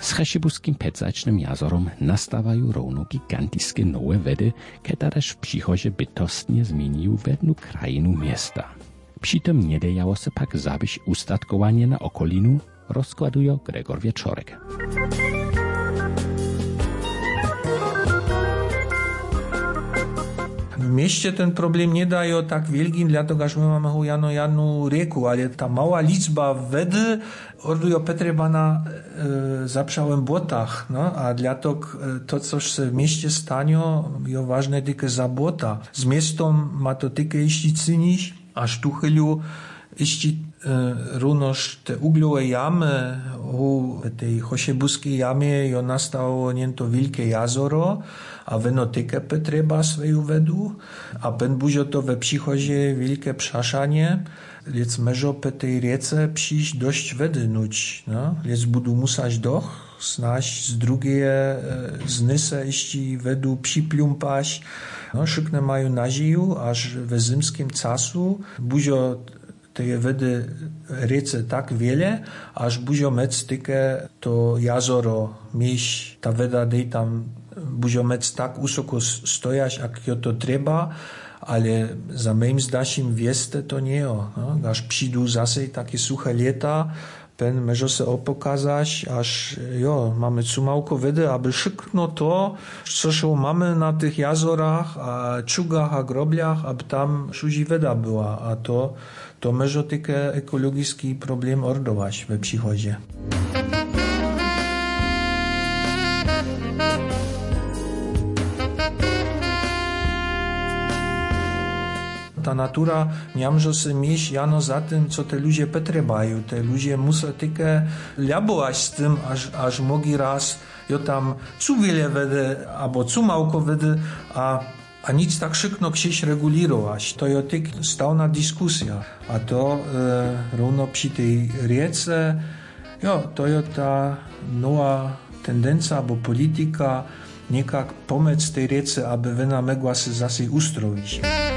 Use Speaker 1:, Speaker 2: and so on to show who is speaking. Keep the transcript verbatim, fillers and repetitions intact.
Speaker 1: Z Chešibuskim pecačnym jazorom nastawają równo gigantyczne nowe wedy, które w przychodzie bytostnie zmieniły wednu krajinu miasta. Przy tym nie dajało się pak zabyć ustatkowanie na okolinu, rozkładuje Gregor Wieczorek.
Speaker 2: W mieście ten problem nie daje tak wielki, dlatego że my mamy ho jano jedną rieku, ale ta mała liczba wedy orduje potrzeba na e, zaprzałem błotach, no, a dlatego to, co się w mieście stanie, jest ważne tylko za błota. Z miastem ma to tylko jeśli cynić, aż tu chyliu jeśli e, równoż te ugliowe jamy, w tej Chešibusskiej jamie jo nastało niento wielkie jazoro, a weno tykę potrzeba swoją wedu, a pen budzio to we przychodzie wielkie przaszanie, więc może po tej riece przyjść dość wedy nuć, no, więc budu musać doch, snaś z drugie e, znysę, jeśli wedu przyplumpać, no, szykne mają naziju, aż we zimskim casu budzio tej wedy riece tak wiele, aż budzio mec tykę to jazoro mieć, ta weda dej tam budzio mec tak wysoko stojać, jak jo to trzeba, ale za moim zdaniem wieste to nie jo. No? Aż przyjdą zase takie suche lata, pen może się opokazać, aż jo, mamy cumałko wedy, aby szykno to, co się mamy na tych jazorach, a czugach, a grobliach, aby tam szuzi weda była, a to to może tylko ekologiczny problem ordować we przychodzie. Ta natura nie może się mieć jano za tym, co te ludzie potrzebują. Te ludzie muszą tylko labować z tym, aż, aż mogli raz jo tam cu wiele wedy, albo cu małko wedy, a a nic tak szybko się regulować. To jest tylko stałna dyskusja. A to e, równo przy tej riece, jo, to jest ta nowa tendencja albo polityka, niekak pomóc tej riece, aby wena mogła się zase ustroić.